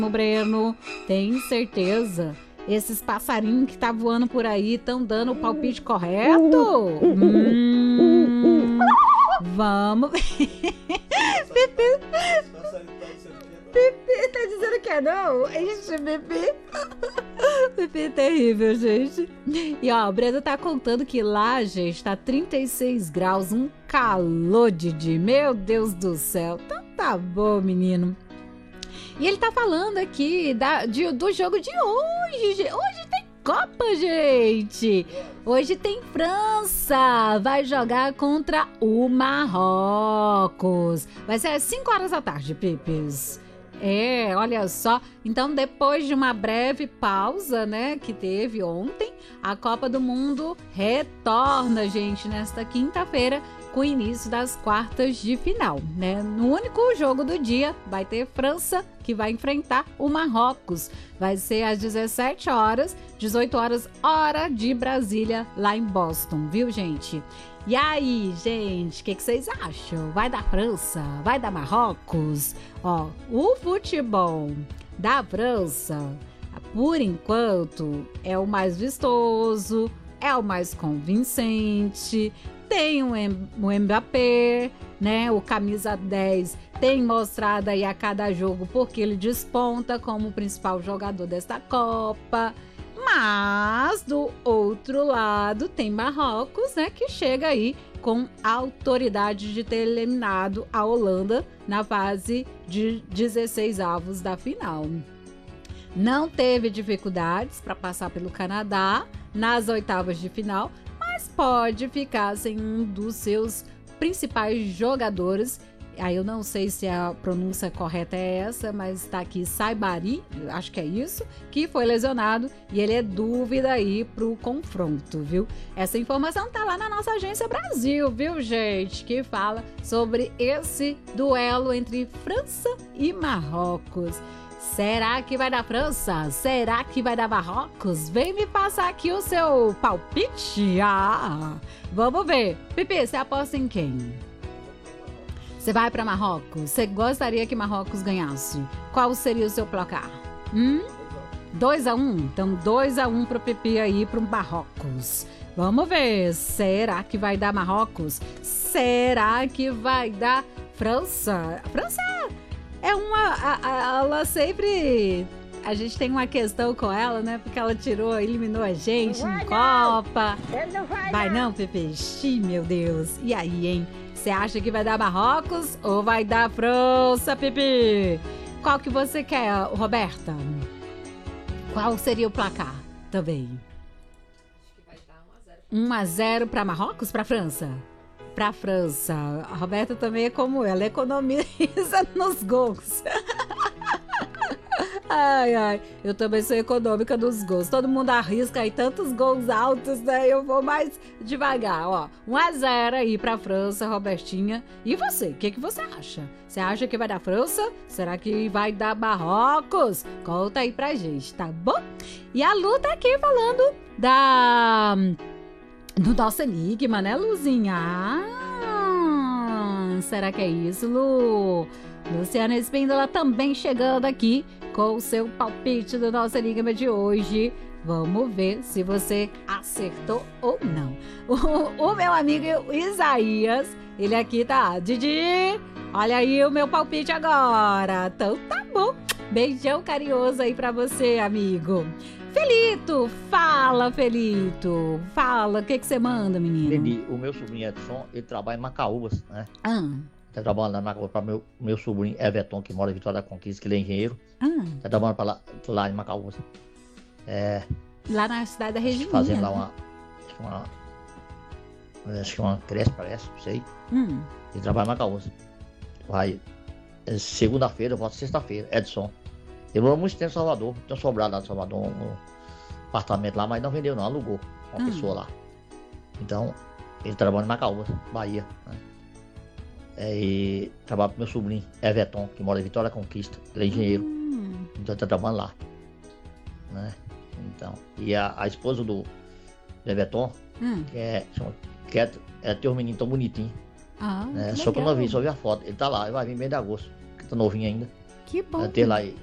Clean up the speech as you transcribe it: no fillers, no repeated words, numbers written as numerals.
Breno, tem certeza? Esses passarinhos que tá voando por aí estão dando o palpite correto? Vamos. Pepe tá dizendo que é não? Ixi, Pepe. Pepe é terrível, gente. E ó, o Breno tá contando que lá, gente, tá 36 graus, um calor, Didi. Meu Deus do céu. Então tá bom, menino. E ele tá falando aqui do jogo de hoje. Hoje tem Copa, gente. Hoje tem França. Vai jogar contra o Marrocos. Vai ser às 5 horas da tarde, Pipes. Olha só. Então, depois de uma breve pausa, né, que teve ontem, a Copa do Mundo retorna, gente, nesta quinta-feira, com o início das quartas de final, né? No único jogo do dia vai ter França, que vai enfrentar o Marrocos. Vai ser às 17 horas, 18 horas, hora de Brasília, lá em Boston, viu, gente? E aí, gente, o que vocês acham? Vai dar França? Vai dar Marrocos? Ó, o futebol da França, por enquanto, é o mais vistoso, é o mais convincente. Tem o Mbappé, né? O camisa 10 tem mostrado aí a cada jogo porque ele desponta como o principal jogador desta Copa. Mas, do outro lado, tem Marrocos, né? Que chega aí com a autoridade de ter eliminado a Holanda na fase de 16avos da final. Não teve dificuldades para passar pelo Canadá nas oitavas de final, mas pode ficar sem um dos seus principais jogadores. Aí eu não sei se a pronúncia correta é essa, mas tá aqui Saibari, acho que é isso, que foi lesionado e ele é dúvida aí pro confronto, viu? Essa informação tá lá na nossa Agência Brasil, viu, gente? Que fala sobre esse duelo entre França e Marrocos. Será que vai dar França? Será que vai dar Marrocos? Vem me passar aqui o seu palpite. Vamos ver. Pipi, você aposta em quem? Você vai para Marrocos? Você gostaria que Marrocos ganhasse? Qual seria o seu placar? 2-1? Então 2-1 pro Pipi aí, pro Marrocos. Vamos ver. Será que vai dar Marrocos? Será que vai dar França? França é ela sempre... A gente tem uma questão com ela, né? Porque ela eliminou a gente em Copa. Vai não, Pepe? Meu Deus. E aí, hein? Você acha que vai dar Marrocos ou vai dar França, Pepe? Qual que você quer, Roberta? Qual seria o placar também? Acho que vai dar 1-0 para Marrocos, para França? Para França. A Roberta também é como ela economiza nos gols. Ai, eu também sou econômica nos gols. Todo mundo arrisca aí tantos gols altos, né? Eu vou mais devagar, ó. 1-0 aí pra França, Robertinha. E você, o que você acha? Você acha que vai dar França? Será que vai dar Marrocos? Conta aí pra gente, tá bom? E a Lu tá aqui falando do nosso enigma, né, Luzinha? Será que é isso, Lu? Luciana Espíndola também chegando aqui com o seu palpite do nosso enigma de hoje. Vamos ver se você acertou ou não. O meu amigo Isaías, ele aqui tá. Didi, olha aí o meu palpite agora. Então tá bom. Beijão carinhoso aí pra você, amigo. Felito, fala, Felito. Fala, o que você manda, menino? Entendi. O meu sobrinho Edson, ele trabalha em Macaúbas, né? Tá trabalhando lá para meu sobrinho Everton, que mora em Vitória da Conquista, que ele é engenheiro. Tá trabalhando pra lá em Macaúbas. Lá na cidade da região. Fazendo lá acho que uma creche, parece, não sei. Ele trabalha em Macaúbas. Vai segunda-feira, eu volto sexta-feira, Edson. Ele morou muito tempo em Salvador, tem sobrado lá em Salvador, um apartamento lá, mas não vendeu não, alugou uma pessoa lá. Então, ele trabalha em Macaúbas, Bahia, né? E trabalha pro meu sobrinho, Everton, que mora em Vitória da Conquista, ele é engenheiro. Então ele tá trabalhando lá, né? Então, e a esposa do Everton, que tem um menino tão bonitinho, né? Só que eu não vi, só vi a foto. Ele tá lá, ele vai vir meio de agosto, que tá novinho ainda. Que bom. Vai ter lá